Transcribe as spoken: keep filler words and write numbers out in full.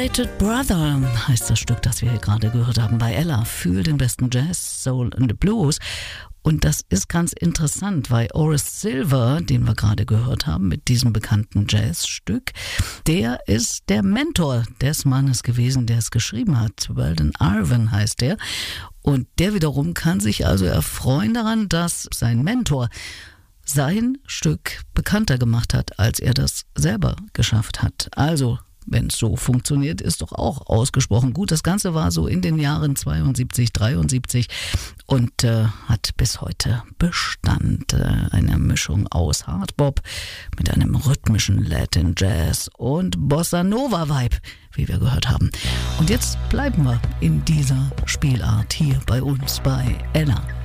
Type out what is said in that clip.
Separated Brother heißt das Stück, das wir hier gerade gehört haben bei Ella. Für den besten Jazz, Soul and the Blues. Und das ist ganz interessant, weil Horace Silver, den wir gerade gehört haben mit diesem bekannten Jazzstück, der ist der Mentor des Mannes gewesen, der es geschrieben hat. Weldon Irvin heißt der. Und der wiederum kann sich also erfreuen daran, dass sein Mentor sein Stück bekannter gemacht hat, als er das selber geschafft hat. Also, wenn es so funktioniert, ist doch auch ausgesprochen gut. Das Ganze war so in den Jahren zweiundsiebzig, dreiundsiebzig und äh, hat bis heute Bestand. Äh, eine Mischung aus Hardbop mit einem rhythmischen Latin Jazz und Bossa Nova Vibe, wie wir gehört haben. Und jetzt bleiben wir in dieser Spielart hier bei uns bei Ella.